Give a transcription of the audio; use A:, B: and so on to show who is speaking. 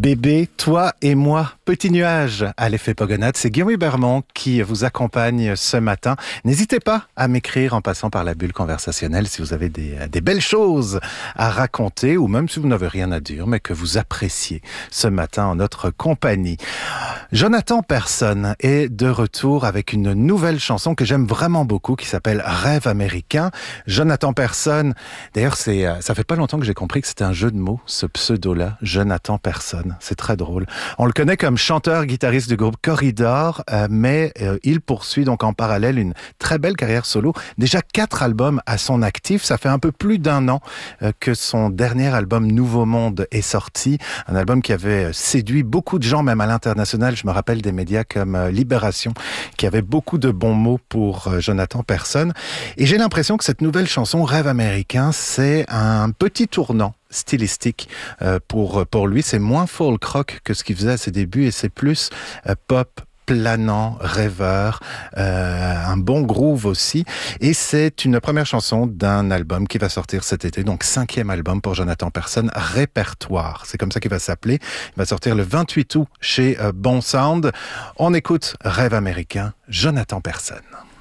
A: Bébé, toi et moi, petit nuage à l'effet Pogonade. C'est Guillaume Bermond qui vous accompagne ce matin. N'hésitez pas à m'écrire en passant par la bulle conversationnelle si vous avez des belles choses à raconter ou même si vous n'avez rien à dire mais que vous appréciez ce matin en notre compagnie. Jonathan Persson est de retour avec une nouvelle chanson que j'aime vraiment beaucoup qui s'appelle Rêve américain. Jonathan Persson, d'ailleurs ça fait pas longtemps que j'ai compris que c'était un jeu de mots, ce pseudo-là, Jonathan Persson. C'est très drôle. On le connaît comme chanteur-guitariste du groupe Corridor, mais il poursuit donc en parallèle une très belle carrière solo. Déjà 4 albums à son actif. Ça fait un peu plus d'1 an que son dernier album Nouveau Monde est sorti. Un album qui avait séduit beaucoup de gens, même à l'international. Je me rappelle des médias comme Libération, qui avait beaucoup de bons mots pour Jonathan Persson. Et j'ai l'impression que cette nouvelle chanson, Rêve américain, c'est un petit tournant stylistique pour lui. C'est moins folk rock que ce qu'il faisait à ses débuts et c'est plus pop, planant, rêveur, un bon groove aussi. Et c'est une première chanson d'un album qui va sortir cet été, donc 5e album pour Jonathan Persson, Répertoire. C'est comme ça qu'il va s'appeler. Il va sortir le 28 août chez Bon Sound. On écoute Rêve américain, Jonathan Persson.